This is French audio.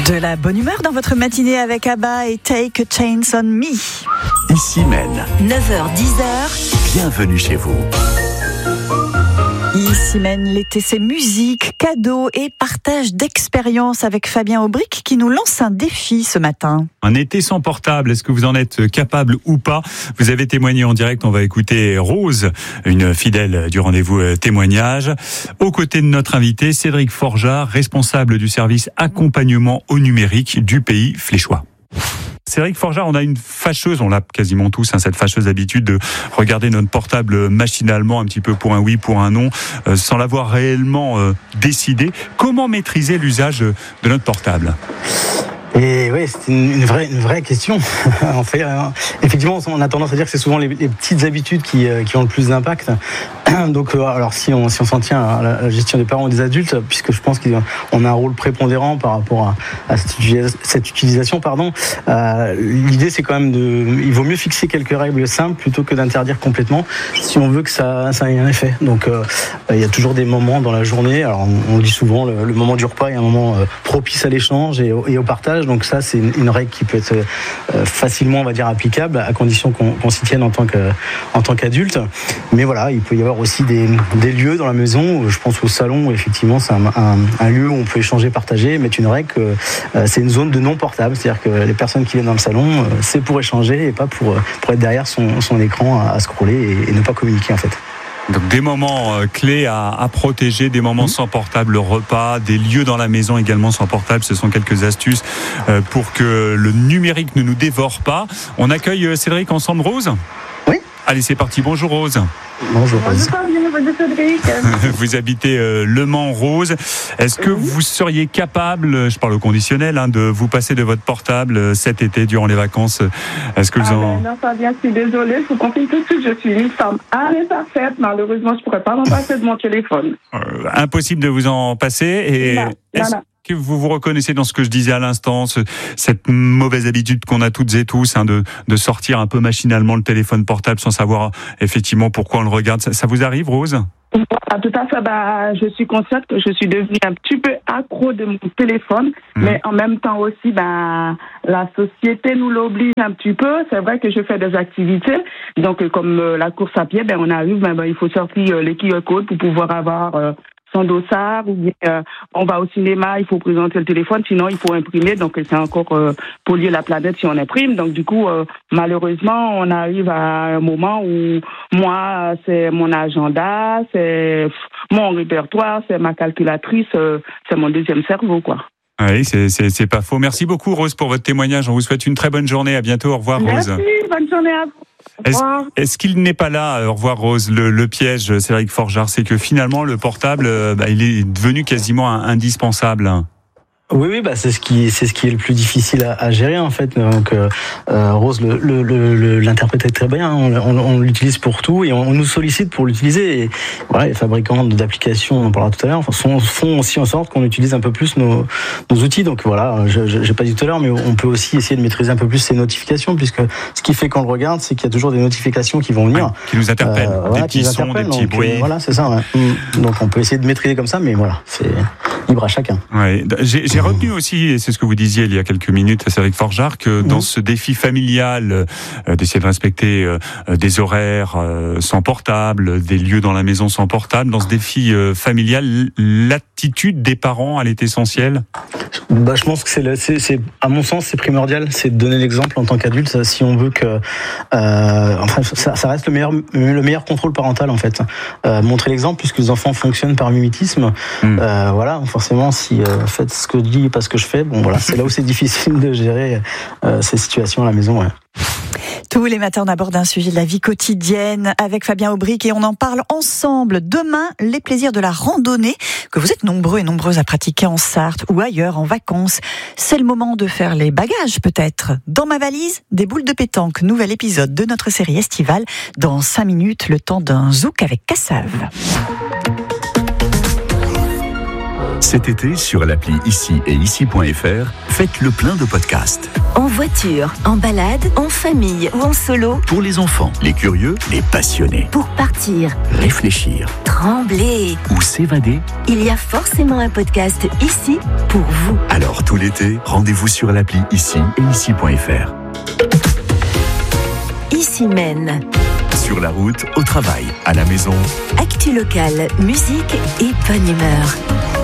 De la bonne humeur dans votre matinée avec ABBA et Take a Chance on Me. Ici Mène. 9h-10h. Bienvenue chez vous. Ici Mène, l'été c'est musique, cadeaux et partage d'expériences avec Fabien Aubric qui nous lance un défi ce matin. Un été sans portable, est-ce que vous en êtes capable ou pas ? Vous avez témoigné en direct, on va écouter Rose, une fidèle du rendez-vous témoignage. Aux côtés de notre invité, Cédric Forjard, responsable du service accompagnement au numérique du pays fléchois. Cédric Forjard, on a une fâcheuse, on l'a quasiment tous, cette fâcheuse habitude de regarder notre portable machinalement, un petit peu pour un oui, pour un non, sans l'avoir réellement décidé. Comment maîtriser l'usage de notre portable ? Et oui, c'est une vraie question. En fait, effectivement, on a tendance à dire que c'est souvent les petites habitudes qui ont le plus d'impact. Donc, alors si on s'en tient à la gestion des parents et des adultes, puisque je pense qu'on a un rôle prépondérant par rapport à cette utilisation, l'idée c'est quand même il vaut mieux fixer quelques règles simples plutôt que d'interdire complètement si on veut que ça ait un effet. Donc, il y a toujours des moments dans la journée. Alors, on dit souvent le moment du repas est un moment propice à l'échange et au partage. Donc ça, c'est une règle qui peut être facilement, on va dire, applicable à condition qu'on s'y tienne en tant qu'adulte. Mais voilà, il peut y avoir aussi des lieux dans la maison. Je pense au salon, où effectivement, c'est un lieu où on peut échanger, partager, mettre une règle que c'est une zone de non portable. C'est-à-dire que les personnes qui viennent dans le salon, c'est pour échanger et pas pour être derrière son écran à scroller et ne pas communiquer en fait. Donc des moments clés à protéger, des moments sans portable, le repas, des lieux dans la maison également sans portable, ce sont quelques astuces pour que le numérique ne nous dévore pas. On accueille Cédric ensemble, Rose ? Oui. Allez, c'est parti, bonjour Rose. Bonjour Rose. Bonjour Cédric. Vous habitez Le Mans, Rose. Est-ce que vous seriez capable, je parle au conditionnel, de vous passer de votre portable cet été durant les vacances ? Est-ce que vous en... Non, Fabien, je suis désolée, je vous confie tout de suite, je suis une femme imparfaite. Malheureusement, je ne pourrais pas m'en passer de mon téléphone. Impossible de vous en passer. Et non. Que vous vous reconnaissez dans ce que je disais à l'instant, cette mauvaise habitude qu'on a toutes et tous de sortir un peu machinalement le téléphone portable sans savoir effectivement pourquoi on le regarde. Ça vous arrive, Rose ? Tout à fait. Je suis consciente que je suis devenue un petit peu accro de mon téléphone, mais en même temps aussi, la société nous l'oblige un petit peu. C'est vrai que je fais des activités, donc comme la course à pied, on arrive, il faut sortir les QR codes pour pouvoir avoir son dossard, ou bien on va au cinéma, il faut présenter le téléphone, sinon il faut imprimer, donc c'est encore polluer la planète si on imprime. Donc du coup, malheureusement, on arrive à un moment où moi, c'est mon agenda, c'est mon répertoire, c'est ma calculatrice, c'est mon deuxième cerveau, quoi. Oui, c'est pas faux. Merci beaucoup, Rose, pour votre témoignage. On vous souhaite une très bonne journée. À bientôt. Au revoir, Rose. Merci, bonne journée à vous. Est-ce qu'il n'est pas là, au revoir Rose, le piège, Cédric Forjard, c'est que finalement le portable, il est devenu quasiment indispensable. Oui, c'est ce qui est le plus difficile à gérer en fait. Donc Rose l'interprétait très bien. On l'utilise pour tout et on nous sollicite pour l'utiliser. Et voilà, les fabricants d'applications, on en parlera tout à l'heure, font aussi en sorte qu'on utilise un peu plus nos outils. Donc voilà, j'ai pas dit tout à l'heure, mais on peut aussi essayer de maîtriser un peu plus ces notifications, puisque ce qui fait qu'on le regarde, c'est qu'il y a toujours des notifications qui vont venir, qui nous interpellent, des petits sons, des petits bruits. Voilà, c'est ça. Ouais. Donc on peut essayer de maîtriser comme ça, mais voilà, c'est libre à chacun. Ouais. J'ai retenu aussi, et c'est ce que vous disiez il y a quelques minutes, Cédric Forjard, que dans ce défi familial, d'essayer de respecter des horaires sans portable, des lieux dans la maison sans portable, dans ce défi familial, l'attitude des parents, elle est essentielle ? Je pense que c'est à mon sens, c'est primordial, c'est de donner l'exemple en tant qu'adulte, si on veut que, ça reste le meilleur contrôle parental en fait. Montrer l'exemple, puisque les enfants fonctionnent par mimétisme. Voilà, forcément, si faites ce que je dis, pas ce que je fais, c'est là où c'est difficile de gérer ces situations à la maison. Ouais. Tous les matins, on aborde un sujet de la vie quotidienne avec Fabien Aubric et on en parle ensemble. Demain, les plaisirs de la randonnée que vous êtes nombreux et nombreuses à pratiquer en Sarthe ou ailleurs en vacances. C'est le moment de faire les bagages peut-être. Dans ma valise, des boules de pétanque. Nouvel épisode de notre série estivale. Dans 5 minutes, le temps d'un zouk avec Cassave. Cet été, sur l'appli Ici et Ici.fr, faites le plein de podcasts. En voiture, en balade, en famille ou en solo. Pour les enfants, les curieux, les passionnés. Pour partir, Réfléchir trembler. ou s'évader. Il y a forcément un podcast ici pour vous. Alors tout l'été, rendez-vous sur l'appli Ici et Ici.fr. Ici mène. Sur la route, au travail, à la maison. Actu locale, musique et bonne humeur.